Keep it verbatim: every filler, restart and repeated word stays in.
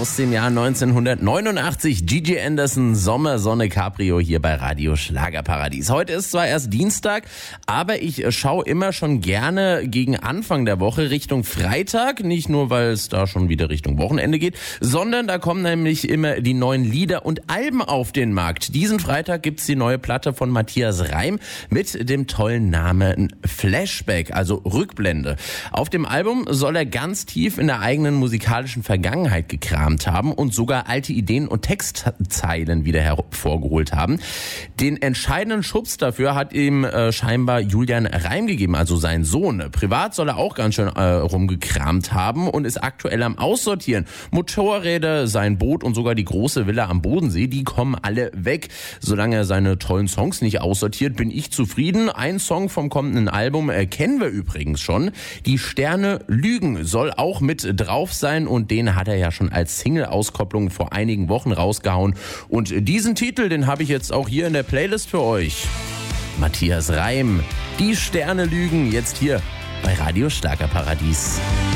aus dem Jahr neunzehnhundertneunundachtzig. Gigi Anderson, Sommer, Sonne, Cabrio hier bei Radio Schlagerparadies. Heute ist zwar erst Dienstag, aber ich schaue immer schon gerne gegen Anfang der Woche Richtung Freitag. Nicht nur, weil es da schon wieder Richtung Wochenende geht, sondern da kommen nämlich immer die neuen Lieder und Alben auf den Markt. Diesen Freitag gibt's die neue Platte von Matthias Reim mit dem tollen Namen Flashback, also Rückblende. Auf dem Album soll er ganz tief in der eigenen musikalischen Vergangenheit gekramt haben und sogar alte Ideen und Textzeilen wieder hervorgeholt haben. Den entscheidenden Schubs dafür hat ihm äh, scheinbar Julian Reim gegeben, also sein Sohn. Privat soll er auch ganz schön äh, rumgekramt haben und ist aktuell am Aussortieren. Motorräder, sein Boot und sogar die große Villa am Bodensee, die kommen alle weg. Solange er seine tollen Songs nicht aussortiert, bin ich zufrieden. Ein Song vom kommenden Album äh, kennen wir übrigens schon. Die Sterne lügen soll auch mit drauf sein und den hat er ja schon als Single-Auskopplung vor einigen Wochen rausgehauen. Und diesen Titel, den habe ich jetzt auch hier in der Playlist für euch. Matthias Reim, Die Sterne lügen, jetzt hier bei Radio Schlagerparadies.